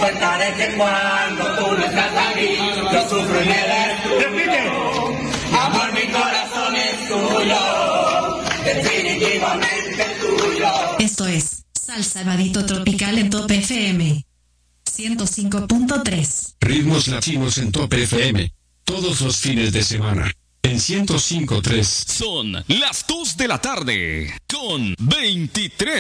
cuenta de que cuando tú no estás aquí, yo sufro y me destruyo. Amor, mi corazón es tuyo, definitivamente tuyo. Esto es Salsa Vadito Tropical en Top FM 105.3. Ritmos latinos en Top FM, todos los fines de semana, en 105.3. Son las 2 de la tarde, con 23